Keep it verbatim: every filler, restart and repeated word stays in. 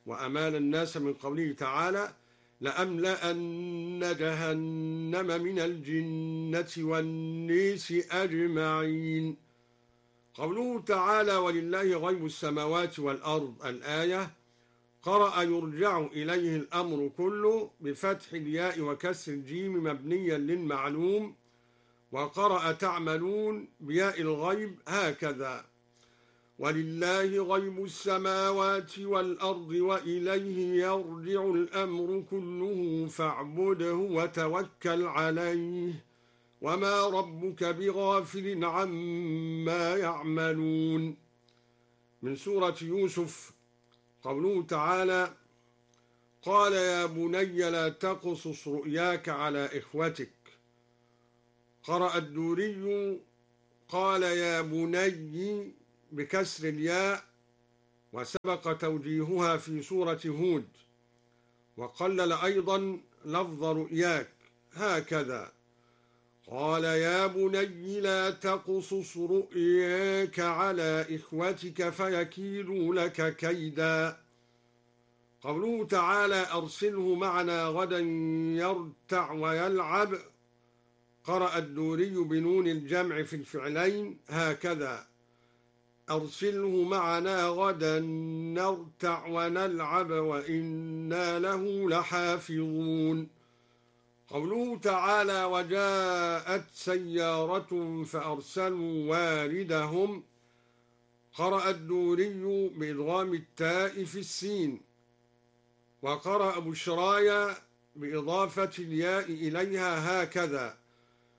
وأمان الناس من قوله تعالى: لأملأن جهنم من الجنة والناس أجمعين. قوله تعالى: ولله غيب السماوات والأرض، الآية، قرأ يرجع إليه الأمر كله بفتح الياء وكسر الجيم مبنيا للمعلوم، وقرأ تعملون بياء الغيب هكذا: ولله غيب السماوات والأرض وإليه يرجع الأمر كله فاعبده وتوكل عليه وما ربك بغافل عما يعملون. من سورة يوسف، قوله تعالى: قال يا بني لا تقصص رؤياك على إخوتك. قرأ الدوري: قال يا بني بكسر الياء، وسبق توجيهها في سورة هود. وقلل أيضا لفظ رؤياك هكذا: قال يا بني لا تقصص رؤياك على إخوتك فيكيدوا لك كيدا. قوله تعالى: أرسله معنا غدا يرتع ويلعب. قرأ الدوري بنون الجمع في الفعلين هكذا: أرسله معنا غدا نرتع ونلعب وإنا له لحافظون. قوله تعالى: وجاءت سيارة فأرسلوا واردهم. قرأ الدوري بإدغام التاء في السين، وقرأ بشرايا بإضافة الياء إليها هكذا: